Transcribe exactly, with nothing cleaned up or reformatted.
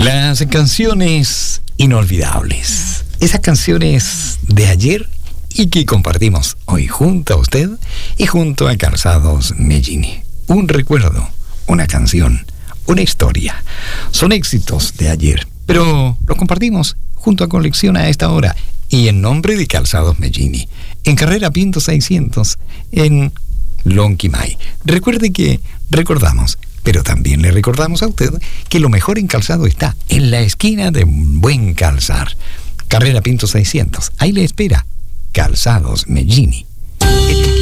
Las canciones inolvidables, esas canciones de ayer y que compartimos hoy junto a usted y junto a Calzados Mellini. Un recuerdo, una canción, una historia. Son éxitos de ayer, pero los compartimos junto a Colección a esta hora y en nombre de Calzados Mellini, en Carrera Pinto seiscientos, en Lonquimay. Recuerde que recordamos, pero también le recordamos a usted que lo mejor en calzado está en la esquina de Buen Calzar. Carrera Pinto seiscientos, ahí le espera Calzados Mellini.